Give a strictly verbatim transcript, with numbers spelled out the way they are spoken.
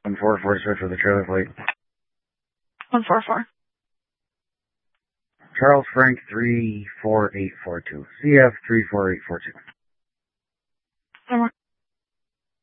one four four switch with the trailer plate. one four four. Charles Frank three four eight four two. C F three four eight four two.